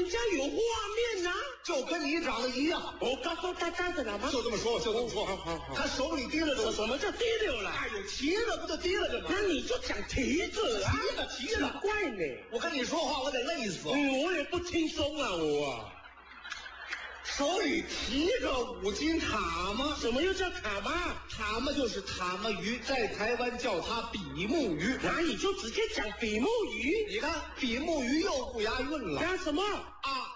人家有画面呐， 就跟你长得一样。 我告诉大家的了吗？ 就这么说，就这么说。 好。 他手里提了什么叫提溜了？ 哎呦，提着不就提了着吗？ 那你就讲提着啊， 提着， 怪呢。 我跟你说话，我得累死。 我也不轻松啊，我。 手里提着5斤塔嘛？ 什么又叫塔嘛？ 塔嘛就是塔嘛鱼，在台湾叫它比目鱼。 那你就直接讲比目鱼。 你看比目鱼又不押韵了。 押什么？ 啊